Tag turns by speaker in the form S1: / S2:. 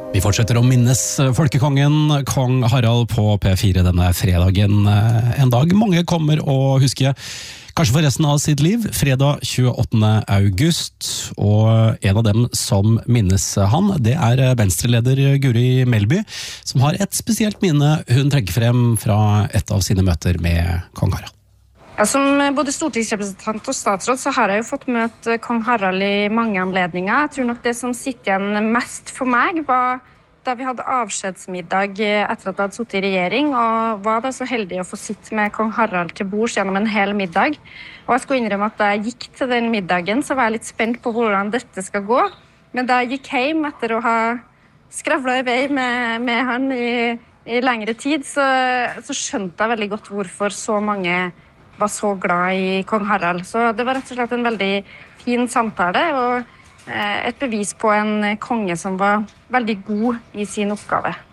S1: Vi fortsetter å minnes folkekongen, kong Harald på P4 denne fredagen. En dag mange kommer å huske, kanskje for resten av sitt liv, fredag 28. august. Og en av dem som minnes han, det er Venstre-leder Guri Melby, som har et spesielt minne hun trekker frem fra et av sine møter med kong Harald.
S2: Ja, som både stortingsrepresentant og statsråd så har jeg jo fått møte kong Harald i mange anledninger. Jeg tror nok det som sitter igjen mest for meg var da vi hadde avskjedsmiddag etter at jeg hadde sittet i regjering, og var da så heldig å få sitte med kong Harald til bords gjennom en hel middag. Og jeg skulle innrømme at da jeg gikk til den middagen, så var jeg litt spent på hvordan dette skal gå. Men da jeg gikk hjem etter å ha skravlet i vei med han i lengre tid, så skjønte jeg veldig godt hvorfor så mange var så glad i kong Harald. Så det var rett og slett en veldig fin samtale, og et bevis på en konge som var veldig god i sin oppgave.